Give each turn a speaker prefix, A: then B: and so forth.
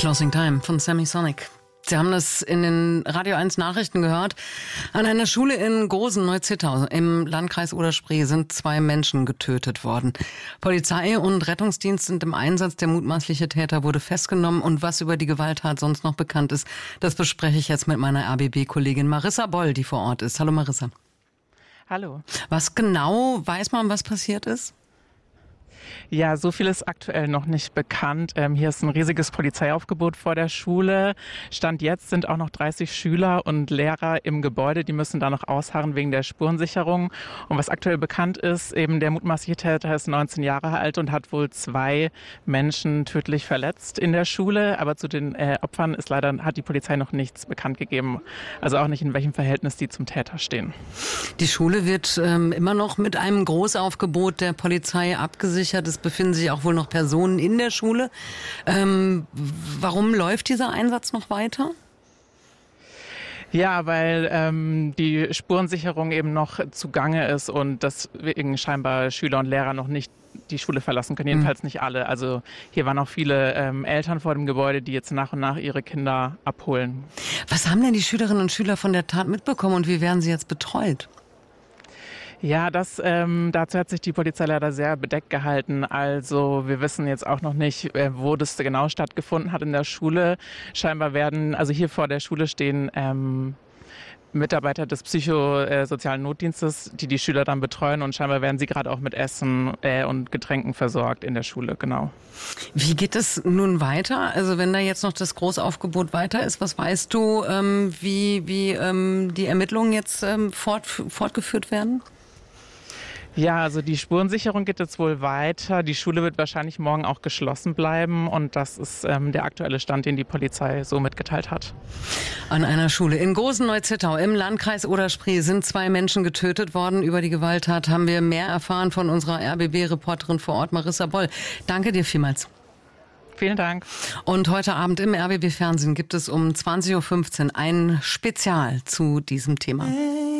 A: Closing Time von Semisonic. Sie haben das in den Radio 1 Nachrichten gehört. An einer Schule in Gosen-Neuzittau im Landkreis Oder-Spree sind 2 Menschen getötet worden. Polizei und Rettungsdienst sind im Einsatz. Der mutmaßliche Täter wurde festgenommen. Und was über die Gewalttat sonst noch bekannt ist, das bespreche ich jetzt mit meiner RBB-Kollegin Marissa Boll, die vor Ort ist. Hallo Marissa.
B: Hallo.
A: Was genau weiß man, was passiert ist?
B: Ja, so viel ist aktuell noch nicht bekannt. Hier ist ein riesiges Polizeiaufgebot vor der Schule. Stand jetzt sind auch noch 30 Schüler und Lehrer im Gebäude. Die müssen da noch ausharren wegen der Spurensicherung. Und was aktuell bekannt ist, eben der mutmaßliche Täter ist 19 Jahre alt und hat wohl 2 Menschen tödlich verletzt in der Schule. Aber zu den Opfern hat die Polizei noch nichts bekannt gegeben. Also auch nicht, in welchem Verhältnis die zum Täter stehen.
A: Die Schule wird immer noch mit einem Großaufgebot der Polizei abgesichert. Es befinden sich auch wohl noch Personen in der Schule. Warum läuft dieser Einsatz noch weiter?
B: Ja, weil die Spurensicherung eben noch zugange ist und deswegen scheinbar Schüler und Lehrer noch nicht die Schule verlassen können. Jedenfalls nicht alle. Also hier waren auch viele Eltern vor dem Gebäude, die jetzt nach und nach ihre Kinder abholen.
A: Was haben denn die Schülerinnen und Schüler von der Tat mitbekommen und wie werden sie jetzt betreut?
B: Ja, dazu hat sich die Polizei leider sehr bedeckt gehalten. Also wir wissen jetzt auch noch nicht, wo das genau stattgefunden hat in der Schule. Scheinbar also hier vor der Schule stehen Mitarbeiter des psychosozialen Notdienstes, die Schüler dann betreuen, und scheinbar werden sie gerade auch mit Essen und Getränken versorgt in der Schule, genau.
A: Wie geht es nun weiter? Also wenn da jetzt noch das Großaufgebot weiter ist, was weißt du, wie die Ermittlungen jetzt fortgeführt werden?
B: Ja, also die Spurensicherung geht jetzt wohl weiter. Die Schule wird wahrscheinlich morgen auch geschlossen bleiben und das ist der aktuelle Stand, den die Polizei so mitgeteilt hat.
A: An einer Schule in Gosen-Neuzittau im Landkreis Oder-Spree sind 2 Menschen getötet worden. Über die Gewalttat haben wir mehr erfahren von unserer RBB-Reporterin vor Ort, Marissa Boll. Danke dir vielmals.
B: Vielen Dank.
A: Und heute Abend im RBB Fernsehen gibt es um 20.15 Uhr ein Spezial zu diesem Thema.